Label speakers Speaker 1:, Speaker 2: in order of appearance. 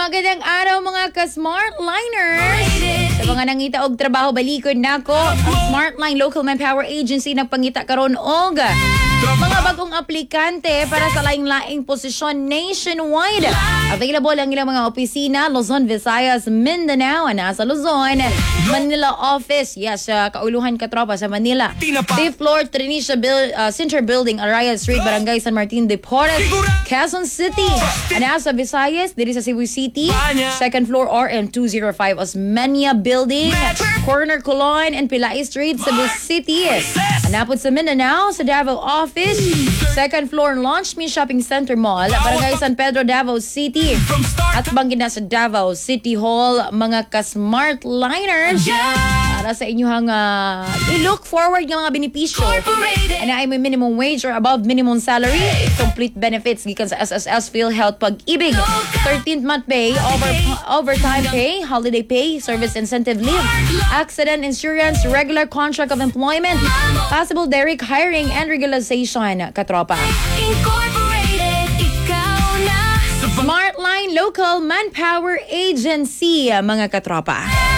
Speaker 1: Magandang araw mga ka-Smartliners! Sa mga nangita og trabaho balikod nako, ang Smartline Local Manpower Agency nagpangita karon og mga bagong aplikante para sa laing-laing posisyon nationwide. Available ang ilang mga opisina, Luzon, Visayas, Mindanao, nasa Luzon, Manila office, yes, kauluhan katropa sa Manila. 5th floor, Trinisha Center Building, Araya Street, Barangay San Martin de Porres, Quezon City. Nasa Visayas, diri sa Cebu City, 2nd floor, RM 205, Osmeña Building, Corner Colon and Pilay Street, Cebu City. Napod sa Mindanao, sa Davao Office, 2nd floor, Launch Me Shopping Center Mall, Barangay San Pedro, Davao City. At banggit na sa Davao City Hall, mga ka-Smartliners. Para sa inyong i-look forward ng mga benepisyo. Ay may minimum wage or above minimum salary, complete benefits gikan sa SSS PhilHealth Pag-ibig, 13th month pay, overtime pay, holiday pay, service incentive leave, accident insurance, regular contract of employment, possible direct hiring and regularization, katropa. Smartline Local Manpower Agency, mga katropa.